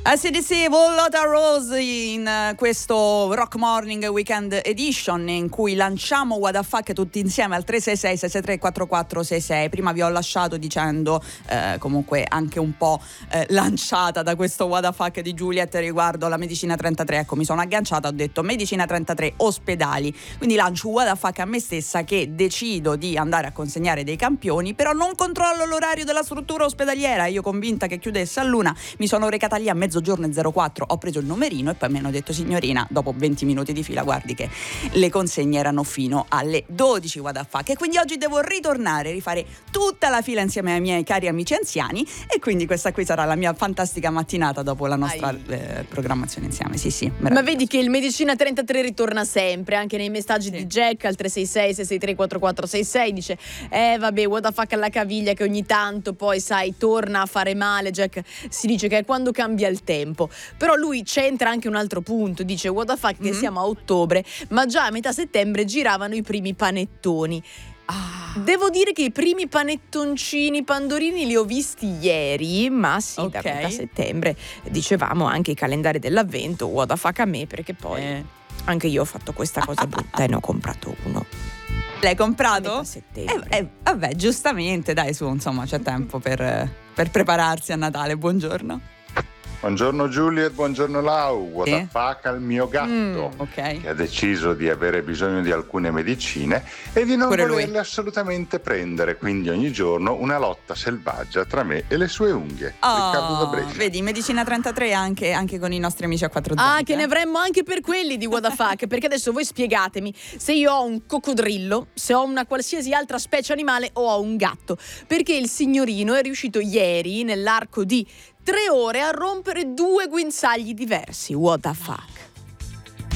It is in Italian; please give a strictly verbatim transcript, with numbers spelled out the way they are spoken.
A C D C Volata Rose in uh, questo Rock Morning Weekend Edition in cui lanciamo What the Fuck tutti insieme al tre sei sei sei sei tre quattro quattro sei sei. Prima vi ho lasciato dicendo eh, comunque anche un po' eh, lanciata da questo What the Fuck di Juliet riguardo la Medicina trentatré. Ecco, mi sono agganciata, ho detto Medicina trentatré ospedali, quindi lancio What the Fuck a me stessa che decido di andare a consegnare dei campioni, però non controllo l'orario della struttura ospedaliera. Io convinta che chiudesse a luna mi sono recata lì a mezzogiorno e zero quattro, ho preso il numerino e poi mi hanno detto signorina, dopo venti minuti di fila, guardi che le consegne erano fino alle dodici. What the fuck. E quindi oggi devo ritornare, rifare tutta la fila insieme ai miei cari amici anziani, e quindi questa qui sarà la mia fantastica mattinata dopo la nostra eh, programmazione insieme. Sì sì, ma vedi che il Medicina trentatré ritorna sempre, anche nei messaggi sì. di Jack al tre sei sei sei sei tre quattro quattro sei sei dice eh vabbè, what the fuck alla caviglia che ogni tanto poi sai torna a fare male. Jack si dice che è quando cambia il tempo, però lui c'entra anche un altro punto, dice what the fuck che mm-hmm. siamo a ottobre ma già a metà settembre giravano i primi panettoni. Ah. Devo dire che i primi panettoncini pandorini li ho visti ieri, ma sì, okay. da metà settembre dicevamo anche i calendari dell'avvento, what the fuck a me, perché poi eh. anche io ho fatto questa cosa brutta e ne ho comprato uno. L'hai comprato? Eh, eh, vabbè, giustamente, dai, su, insomma, c'è tempo per, per prepararsi a Natale. Buongiorno. Buongiorno Giuliet, buongiorno Lau. What the fuck al mio gatto mm, okay. che ha deciso di avere bisogno di alcune medicine e di non Pure volerle lui. assolutamente prendere, quindi ogni giorno una lotta selvaggia tra me e le sue unghie. Oh, Riccardo da Brescia. Vedi, Medicina trentatré anche, anche con i nostri amici a quattro zampe. Ah, che ne avremmo anche per quelli di what the fuck, perché adesso voi spiegatemi se io ho un coccodrillo, se ho una qualsiasi altra specie animale o ho un gatto, perché il signorino è riuscito ieri nell'arco di tre ore a rompere due guinzagli diversi. What the fuck?